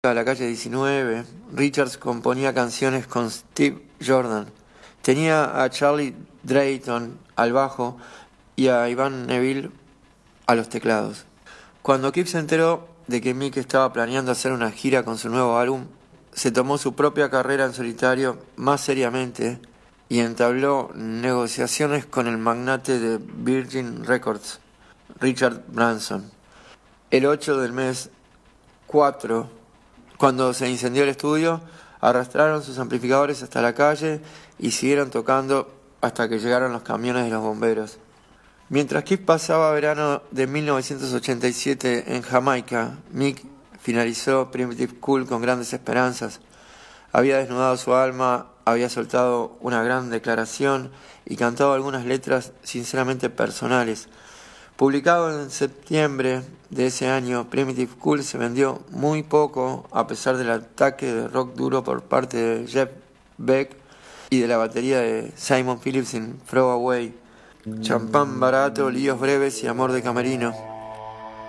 a la calle 19, Richards componía canciones con Steve Jordan. Tenía a Charlie Drayton al bajo y a Ivan Neville a los teclados. Cuando Kip se enteró de que Mick estaba planeando hacer una gira con su nuevo álbum, se tomó su propia carrera en solitario más seriamente y entabló negociaciones con el magnate de Virgin Records, Richard Branson. El 8 del mes 4, cuando se incendió el estudio, arrastraron sus amplificadores hasta la calle y siguieron tocando hasta que llegaron los camiones de los bomberos. Mientras Keith pasaba verano de 1987 en Jamaica, Mick finalizó Primitive Cool con grandes esperanzas. Había desnudado su alma, había soltado una gran declaración y cantado algunas letras sinceramente personales. Publicado en septiembre de ese año, Primitive Cool se vendió muy poco a pesar del ataque de rock duro por parte de Jeff Beck y de la batería de Simon Phillips en Throw Away. Champán barato, líos breves y amor de camerino.